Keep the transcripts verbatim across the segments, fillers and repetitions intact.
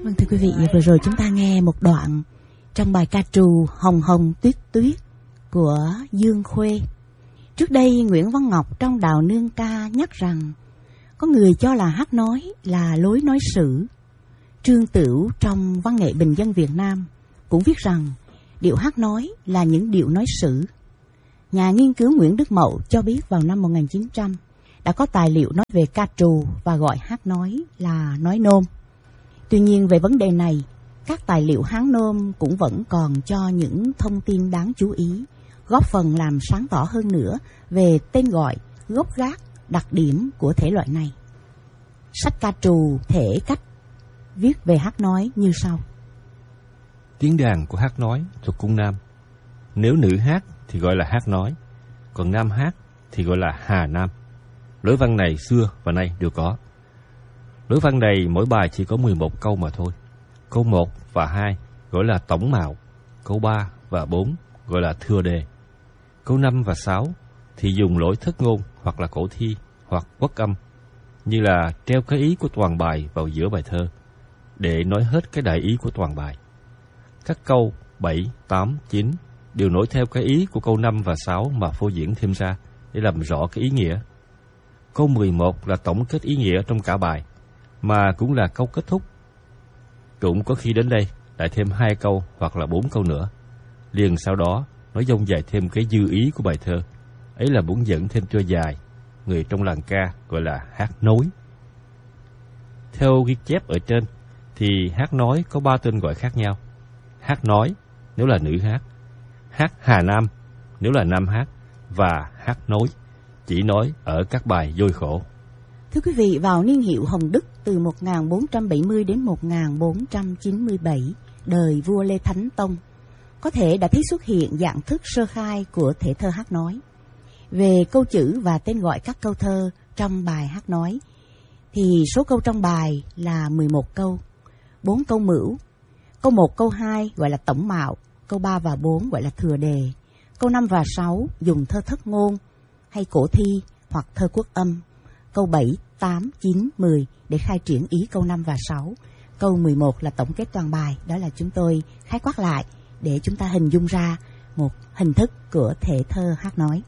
Vâng, thưa quý vị, vừa rồi chúng ta nghe một đoạn trong bài ca trù Hồng Hồng Tuyết Tuyết của Dương Khuê. Trước đây Nguyễn Văn Ngọc trong Đào Nương Ca nhắc rằng có người cho là hát nói là lối nói sử. Trương Tửu trong Văn nghệ bình dân Việt Nam cũng viết rằng điệu hát nói là những điệu nói sử. Nhà nghiên cứu Nguyễn Đức Mậu cho biết vào năm một nghìn chín trăm đã có tài liệu nói về ca trù và gọi hát nói là nói nôm. Tuy nhiên về vấn đề này, các tài liệu Hán nôm cũng vẫn còn cho những thông tin đáng chú ý, góp phần làm sáng tỏ hơn nữa về tên gọi, gốc gác, đặc điểm của thể loại này. Sách ca trù thể cách viết về hát nói như sau. Tiếng đàn của hát nói thuộc cung nam. Nếu nữ hát thì gọi là hát nói, còn nam hát thì gọi là hà nam. Lối văn này xưa và nay đều có. Lối văn này mỗi bài chỉ có mười một câu mà thôi. Câu một và hai gọi là tổng mạo, câu ba và bốn gọi là thừa đề. Câu năm và sáu thì dùng lỗi thất ngôn hoặc là cổ thi hoặc quất âm, như là treo cái ý của toàn bài vào giữa bài thơ, để nói hết cái đại ý của toàn bài. Các câu bảy, tám, chín đều nối theo cái ý của câu năm và sáu mà phô diễn thêm ra để làm rõ cái ý nghĩa. Câu mười một là tổng kết ý nghĩa trong cả bài, mà cũng là câu kết thúc. Cũng có khi đến đây lại thêm hai câu hoặc là bốn câu nữa. Liền sau đó nói dông dài thêm cái dư ý của bài thơ. Ấy là muốn dẫn thêm cho dài, người trong làng ca gọi là hát nối. Theo ghi chép ở trên thì hát nói có ba tên gọi khác nhau. Hát nói nếu là nữ hát, hát hà nam nếu là nam hát, và hát nối chỉ nói ở các bài vôi khổ. Thưa quý vị, vào niên hiệu Hồng Đức từ một nghìn bốn trăm bảy mươi đến một nghìn bốn trăm chín mươi bảy, đời vua Lê Thánh Tông, có thể đã thấy xuất hiện dạng thức sơ khai của thể thơ hát nói. Về câu chữ và tên gọi các câu thơ trong bài hát nói, thì số câu trong bài là mười một câu, bốn câu mửu, câu một, câu hai gọi là tổng mạo, câu ba và bốn gọi là thừa đề, câu năm và sáu dùng thơ thất ngôn hay cổ thi hoặc thơ quốc âm, câu bảy, tám, chín, mười để khai triển ý câu năm và sáu, câu mười một là tổng kết toàn bài. Đó là chúng tôi khái quát lại để chúng ta hình dung ra một hình thức của thể thơ hát nói.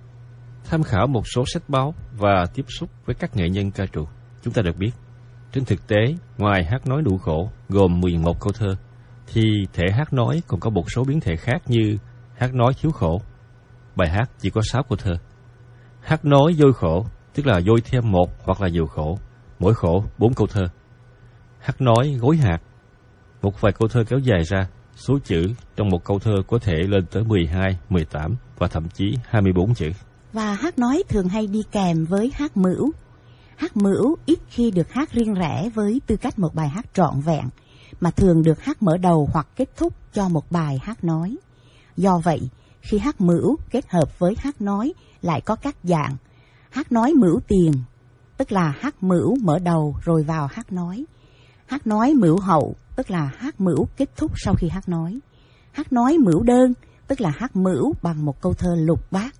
Tham khảo một số sách báo và tiếp xúc với các nghệ nhân ca trù, chúng ta được biết, trên thực tế, ngoài hát nói đủ khổ gồm mười một câu thơ, thì thể hát nói còn có một số biến thể khác như hát nói thiếu khổ. Bài hát chỉ có sáu câu thơ. Hát nói vôi khổ, tức là vôi thêm một hoặc là nhiều khổ, mỗi khổ bốn câu thơ. Hát nói gối hạt, một vài câu thơ kéo dài ra, số chữ trong một câu thơ có thể lên tới mười hai, mười tám và thậm chí hai mươi bốn chữ. Và hát nói thường hay đi kèm với hát mửu. Hát mửu ít khi được hát riêng rẽ với tư cách một bài hát trọn vẹn, mà thường được hát mở đầu hoặc kết thúc cho một bài hát nói. Do vậy, khi hát mửu kết hợp với hát nói lại có các dạng: hát nói mửu tiền, tức là hát mửu mở đầu rồi vào hát nói; hát nói mửu hậu, tức là hát mửu kết thúc sau khi hát nói; hát nói mửu đơn, tức là hát mửu bằng một câu thơ lục bát;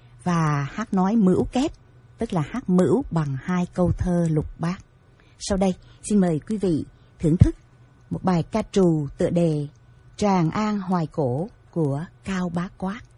và hát nói mửu kép, tức là hát mửu bằng hai câu thơ lục bát. Sau đây, xin mời quý vị thưởng thức một bài ca trù tựa đề Tràng An Hoài Cổ của Cao Bá Quát.